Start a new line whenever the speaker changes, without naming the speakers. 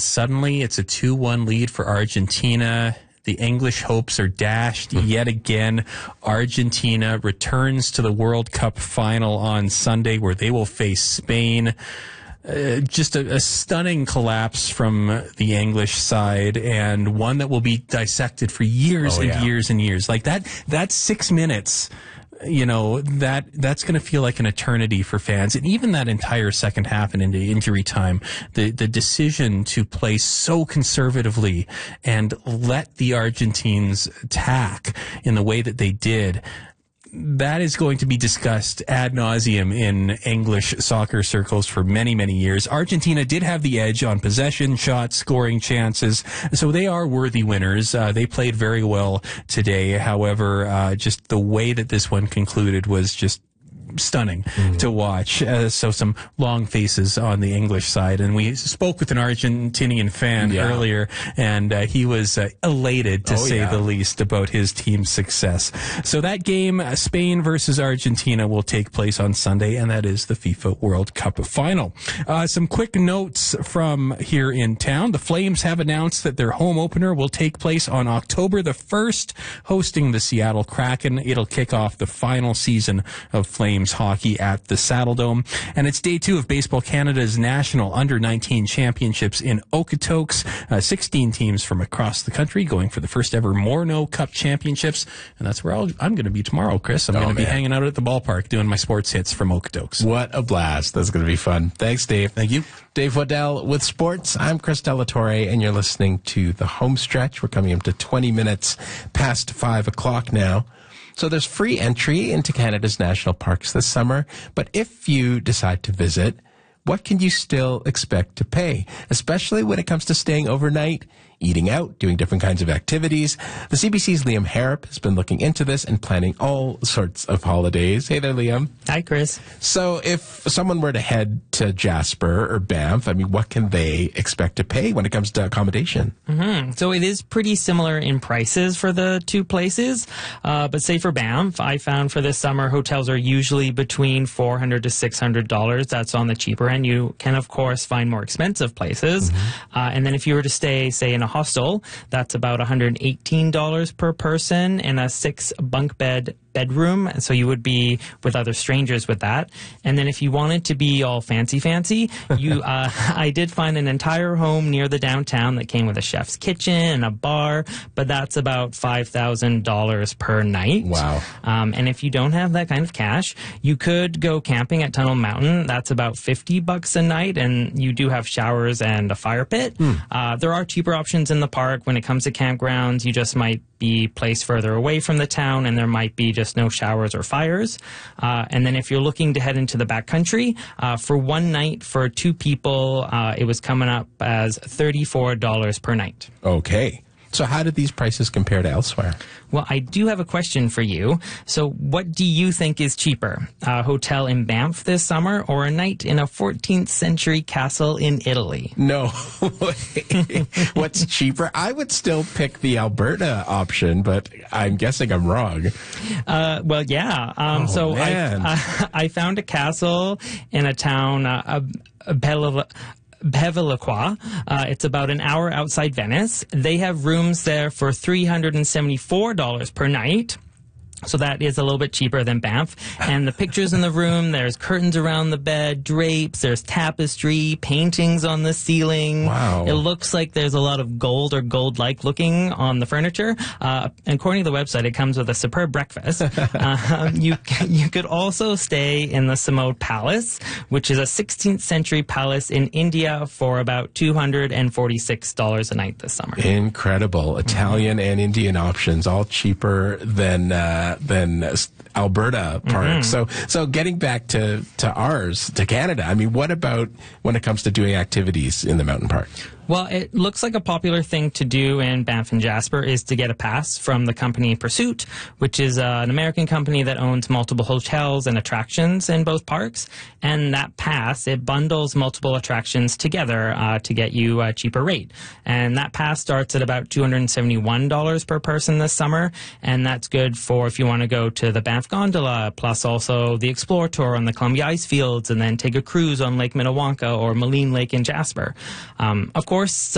suddenly it's a 2-1 lead for Argentina. The English hopes are dashed yet again. Argentina returns to the World Cup final on Sunday, where they will face Spain. Just a stunning collapse from the English side, and one that will be dissected for years and years and years. Like that 6 minutes, that's going to feel like an eternity for fans. And even that entire second half and into injury time, the decision to play so conservatively and let the Argentines attack in the way that they did, that is going to be discussed ad nauseum in English soccer circles for many, many years. Argentina did have the edge on possession, shots, scoring chances, so they are worthy winners. They played very well today. However, just the way that this one concluded was just stunning to watch. So some long faces on the English side. And we spoke with an Argentinian fan earlier, and he was elated, to say the least, about his team's success. So that game, Spain versus Argentina, will take place on Sunday, and that is the FIFA World Cup final. Some quick notes from here in town. The Flames have announced that their home opener will take place on October the 1st, hosting the Seattle Kraken. It'll kick off the final season of Flames hockey at the Saddledome. And it's day 2 of Baseball Canada's National Under-19 Championships in Okotoks. 16 teams from across the country going for the first ever Morneau Cup Championships. And that's where I'm going to be tomorrow, Chris. I'm going to be hanging out at the ballpark doing my sports hits from Okotoks.
What a blast. That's going to be fun. Thanks, Dave.
Thank you.
Dave Waddell with sports. I'm Chris Delatorre, and you're listening to The Home Stretch. We're coming up to 20 minutes past 5 o'clock now. So there's free entry into Canada's national parks this summer, but if you decide to visit, what can you still expect to pay, especially when it comes to staying overnight, eating out, doing different kinds of activities? The CBC's Liam Harrop has been looking into this and planning all sorts of holidays. Hey there, Liam.
Hi, Chris.
So if someone were to head to Jasper or Banff, what can they expect to pay when it comes to accommodation?
So it is pretty similar in prices for the two places. But say for Banff, I found for this summer, hotels are usually between $400 to $600. That's on the cheaper end. You can, of course, find more expensive places. And then if you were to stay, say, in a hostel, that's about $118 per person in a 6-bunk bed bedroom, so you would be with other strangers with that. And then if you wanted to be all fancy, you I did find an entire home near the downtown that came with a chef's kitchen and a bar, but that's about $5,000 per night.
Wow.
And if you don't have that kind of cash, you could go camping at Tunnel Mountain. That's about $50 a night, and you do have showers and a fire pit. There are cheaper options in the park. When it comes to campgrounds, you just might be placed further away from the town, and there might be just no showers or fires. And then if you're looking to head into the backcountry, for one night for 2 people, it was coming up as $34 per night.
Okay. So how did these prices compare to elsewhere?
Well, I do have a question for you. So what do you think is cheaper? A hotel in Banff this summer or a night in a 14th century castle in Italy?
No. What's cheaper? I would still pick the Alberta option, but I'm guessing I'm wrong.
Well, yeah. I found a castle in a town, Bevilacqua. It's about an hour outside Venice. They have rooms there for $374 per night. So that is a little bit cheaper than Banff. And the pictures in the room, there's curtains around the bed, drapes, there's tapestry, paintings on the ceiling.
Wow.
It looks like there's a lot of gold or gold-like looking on the furniture. And according to the website, it comes with a superb breakfast. You could also stay in the Samode Palace, which is a 16th century palace in India, for about $246 a night this summer.
Incredible. Italian and Indian options, all cheaper than Alberta parks. So getting back to ours, to Canada, what about when it comes to doing activities in the mountain park?
Well, it looks like a popular thing to do in Banff and Jasper is to get a pass from the company Pursuit, which is an American company that owns multiple hotels and attractions in both parks. And that pass, it bundles multiple attractions together to get you a cheaper rate. And that pass starts at about $271 per person this summer. And that's good for if you want to go to the Banff Gondola, plus also the Explore Tour on the Columbia Ice Fields, and then take a cruise on Lake Minnewanka or Moline Lake in Jasper. Of course,